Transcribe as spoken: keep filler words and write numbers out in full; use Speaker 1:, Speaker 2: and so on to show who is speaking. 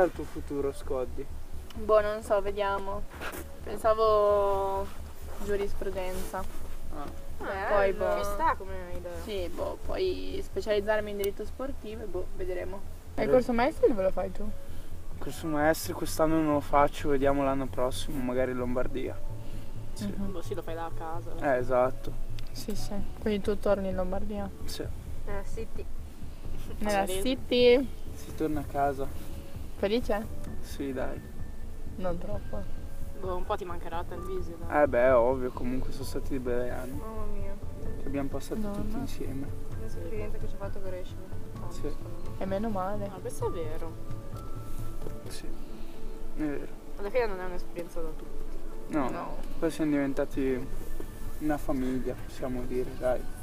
Speaker 1: il tuo futuro, Scoddi?
Speaker 2: Boh, non so, vediamo. Pensavo giurisprudenza.
Speaker 1: Ah.
Speaker 3: Eh,
Speaker 2: Poi,
Speaker 3: ci
Speaker 2: boh.
Speaker 3: sta come idea.
Speaker 2: Sì, boh, poi specializzarmi in diritto sportivo e boh, vedremo. E il corso maestri dove lo fai tu?
Speaker 1: Il corso maestri quest'anno non lo faccio, vediamo l'anno prossimo, magari in Lombardia. Sì.
Speaker 2: Mhm.
Speaker 3: Boh, sì, lo fai da casa.
Speaker 1: Eh, esatto.
Speaker 2: Sì, sì. Quindi tu torni in Lombardia?
Speaker 1: Sì.
Speaker 3: Eh, sì, ti.
Speaker 2: Nella
Speaker 3: Magari.
Speaker 2: city?
Speaker 1: Si torna a casa.
Speaker 2: Felice?
Speaker 1: Sì, dai.
Speaker 2: Non troppo.
Speaker 3: Boh, un po' ti mancherà Telvisi, dai.
Speaker 1: Eh beh, ovvio, comunque sono stati dei bei anni
Speaker 3: Mamma mia,
Speaker 1: che abbiamo passato
Speaker 2: No,
Speaker 1: tutti
Speaker 2: no.
Speaker 1: insieme.
Speaker 3: l'esperienza che ci ha fatto crescere. tanto,
Speaker 1: Sì.
Speaker 3: secondo me.
Speaker 2: E meno male.
Speaker 3: Ah, questo è vero.
Speaker 1: Sì, è vero.
Speaker 3: Alla fine non è un'esperienza da tutti.
Speaker 1: No,
Speaker 2: No.
Speaker 1: poi siamo diventati una famiglia, possiamo dire, dai.